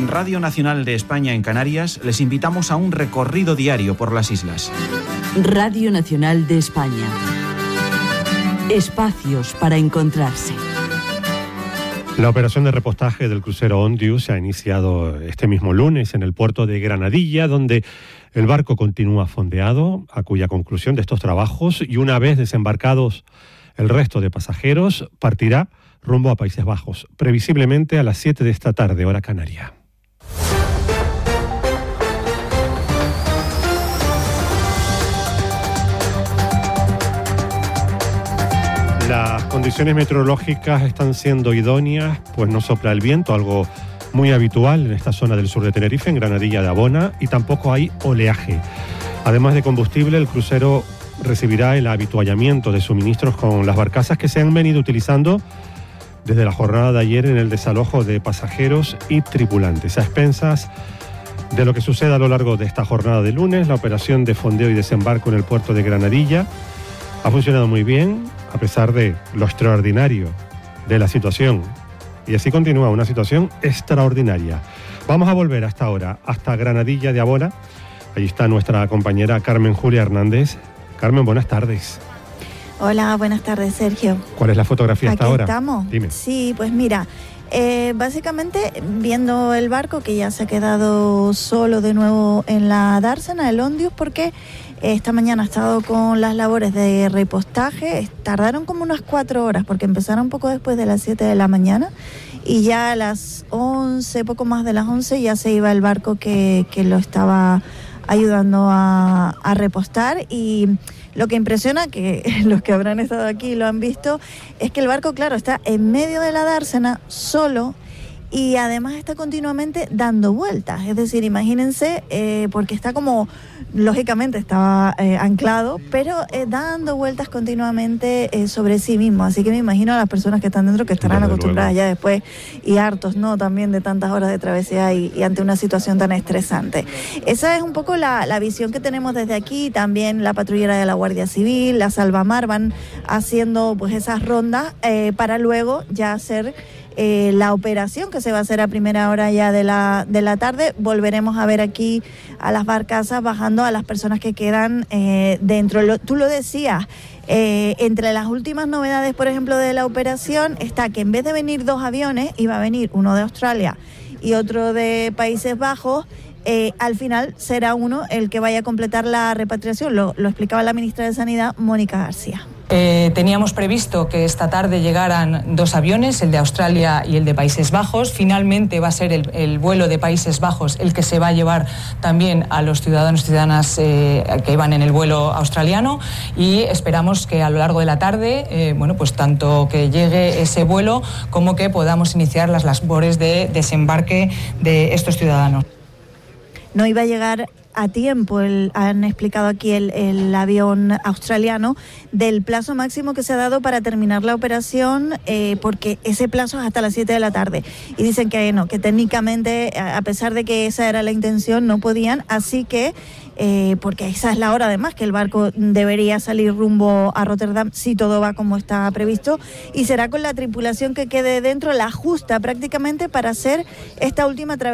En Radio Nacional de España en Canarias les invitamos a un recorrido diario por las islas. Radio Nacional de España. Espacios para encontrarse. La operación de repostaje del crucero Ondius se ha iniciado este mismo lunes en el puerto de Granadilla, donde el barco continúa fondeado, a cuya conclusión de estos trabajos y una vez desembarcados el resto de pasajeros, partirá rumbo a Países Bajos, previsiblemente a las 7 de esta tarde, hora canaria. Las condiciones meteorológicas están siendo idóneas, pues no sopla el viento, algo muy habitual en esta zona del sur de Tenerife, en Granadilla de Abona, y tampoco hay oleaje. Además de combustible, el crucero recibirá el habituallamiento de suministros con las barcazas que se han venido utilizando desde la jornada de ayer en el desalojo de pasajeros y tripulantes. A expensas de lo que suceda a lo largo de esta jornada de lunes, la operación de fondeo y desembarco en el puerto de Granadilla ha funcionado muy bien, a pesar de lo extraordinario de la situación. Y así continúa, una situación extraordinaria. Vamos a volver hasta ahora, hasta Granadilla de Abona. Allí está nuestra compañera Carmen Julia Hernández. Carmen, buenas tardes. Hola, buenas tardes, Sergio. ¿Cuál es la fotografía hasta ahora? Aquí estamos. Dime. Sí, pues mira, básicamente viendo el barco que ya se ha quedado solo de nuevo en la dársena, el Ondius, porque esta mañana ha estado con las labores de repostaje. Tardaron como unas 4 horas porque empezaron un poco después de las 7 de la mañana y ya a las 11, poco más de las 11, ya se iba el barco que lo estaba ayudando a repostar. Y lo que impresiona, que los que habrán estado aquí lo han visto, es que el barco, claro, está en medio de la dársena, solo, y además está continuamente dando vueltas. Es decir, imagínense, porque está como, lógicamente estaba anclado, pero dando vueltas continuamente sobre sí mismo. Así que me imagino a las personas que están dentro que estarán acostumbradas ya después y hartos, ¿no?, también de tantas horas de travesía y ante una situación tan estresante. Esa es un poco la visión que tenemos desde aquí. También la patrullera de la Guardia Civil, la Salvamar, van haciendo pues esas rondas para luego ya hacer la operación que se va a hacer a primera hora ya de la tarde. Volveremos a ver aquí a las barcazas bajando a las personas que quedan dentro. Tú lo decías, entre las últimas novedades, por ejemplo, de la operación está que en vez de venir 2 aviones, iba a venir uno de Australia y otro de Países Bajos. Al final será uno el que vaya a completar la repatriación. Lo explicaba la ministra de Sanidad, Mónica García. Teníamos previsto que esta tarde llegaran 2 aviones, el de Australia y el de Países Bajos. Finalmente va a ser el vuelo de Países Bajos el que se va a llevar también a los ciudadanos y ciudadanas que iban en el vuelo australiano, y esperamos que a lo largo de la tarde, pues tanto que llegue ese vuelo como que podamos iniciar las labores de desembarque de estos ciudadanos. No iba a llegar a tiempo, han explicado aquí el avión australiano, del plazo máximo que se ha dado para terminar la operación, porque ese plazo es hasta las 7 de la tarde. Y dicen que no, que técnicamente, a pesar de que esa era la intención, no podían, así que, porque esa es la hora además que el barco debería salir rumbo a Rotterdam, si todo va como está previsto, y será con la tripulación que quede dentro la justa prácticamente para hacer esta última travesía.